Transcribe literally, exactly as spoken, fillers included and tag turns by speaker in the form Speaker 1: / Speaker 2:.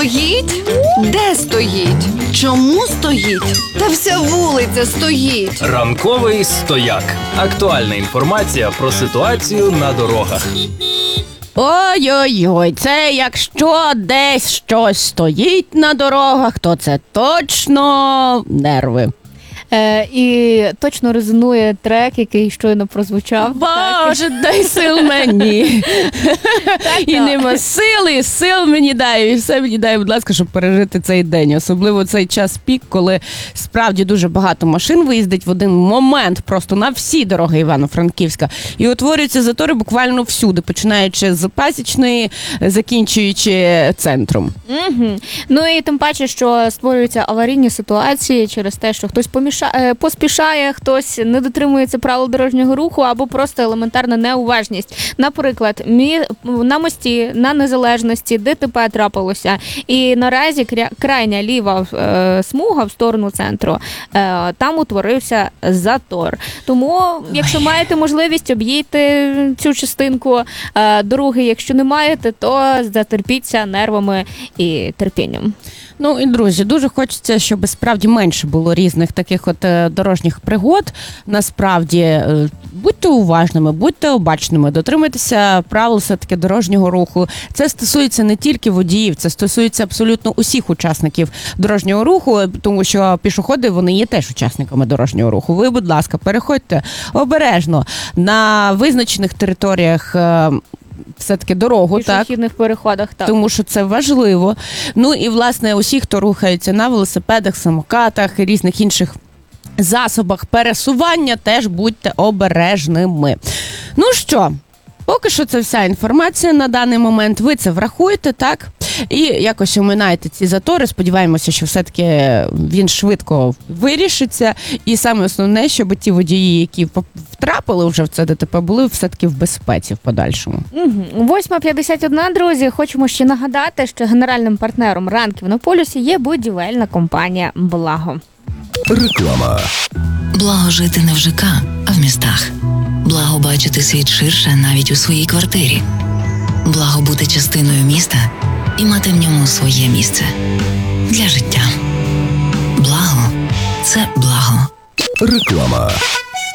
Speaker 1: Стоїть? Де стоїть? Чому стоїть? Та вся вулиця стоїть.
Speaker 2: Ранковий стояк. Актуальна інформація про ситуацію на дорогах.
Speaker 3: Ой-ой-ой, це якщо десь щось стоїть на дорогах, то це точно нерви.
Speaker 4: Е, і точно резонує трек, який щойно прозвучав.
Speaker 3: Боже, дай сил мені. І нема сили, і сил мені дай, і все мені дай, будь ласка, щоб пережити цей день. Особливо цей час пік, коли справді дуже багато машин виїздить в один момент просто на всі дороги Івано-Франківська. І утворюються затори буквально всюди, починаючи з Пасічної, закінчуючи центром.
Speaker 4: Угу. Ну і тим паче, що створюються аварійні ситуації через те, що хтось помішає, поспішає, хтось не дотримується правил дорожнього руху або просто елементарна неуважність. Наприклад, на мості, на Незалежності ДТП трапилося, і наразі крайня ліва смуга в сторону центру, там утворився затор. Тому, якщо маєте можливість, об'їдьте цю частинку дороги, якщо не маєте, то затерпіться нервами і терпінням.
Speaker 3: Ну і, друзі, дуже хочеться, щоб справді менше було різних таких от дорожніх пригод. Насправді, будьте уважними, будьте обачними, дотримуйтеся правил все-таки дорожнього руху. Це стосується не тільки водіїв, це стосується абсолютно усіх учасників дорожнього руху, тому що пішоходи, вони є теж учасниками дорожнього руху. Ви, будь ласка, переходьте обережно на визначених територіях все-таки дорогу, так?
Speaker 4: Пішохідних переходах, так.
Speaker 3: Тому що це важливо. Ну і, власне, усі, хто рухається на велосипедах, самокатах і різних інших засобах пересування, теж будьте обережними. Ну що, поки що це вся інформація на даний момент. Ви це врахуєте, так? І якось оминаєте ці затори. Сподіваємося, що все-таки він швидко вирішиться. І саме основне, щоб ті водії, які втрапили вже в це ДТП, були все-таки в безпеці в подальшому.
Speaker 4: Угу. восьма п'ятдесят одна, друзі. Хочемо ще нагадати, що генеральним партнером ранків на полюсі є будівельна компанія «Благо».
Speaker 5: Реклама.
Speaker 6: Благо жити не в ЖК, а в містах. Благо бачити світ ширше навіть у своїй квартирі. Благо бути частиною міста і мати в ньому своє місце. Для життя. Благо – це благо.
Speaker 5: Реклама.